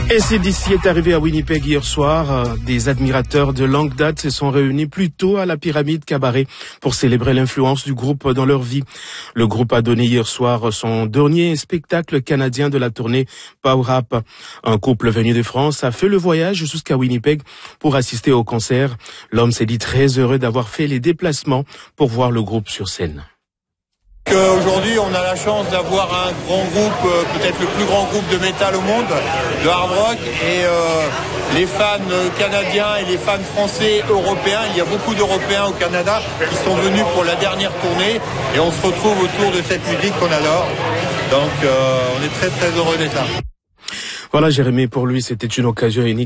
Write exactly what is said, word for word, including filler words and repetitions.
A C D C est arrivé à Winnipeg hier soir. Des admirateurs de longue date se sont réunis plus tôt à la pyramide Cabaret pour célébrer l'influence du groupe dans leur vie. Le groupe a donné hier soir son dernier spectacle canadien de la tournée Power Rap. Un couple venu de France a fait le voyage jusqu'à Winnipeg pour assister au concert. L'homme s'est dit très heureux d'avoir fait les déplacements pour voir le groupe sur scène. Aujourd'hui, on a la chance d'avoir un grand groupe, euh, peut-être le plus grand groupe de métal au monde, de hard rock, et euh, les fans canadiens et les fans français, européens, il y a beaucoup d'Européens au Canada qui sont venus pour la dernière tournée, et on se retrouve autour de cette musique qu'on adore. Donc, euh, on est très très heureux d'être là. Voilà, Jérémy, pour lui, c'était une occasion unique.